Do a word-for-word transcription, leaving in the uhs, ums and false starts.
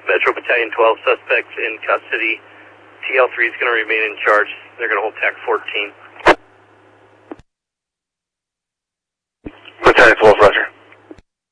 Metro Battalion twelve, suspects in custody. T L three is going to remain in charge. They're going to hold T A C fourteen. Battalion twelve.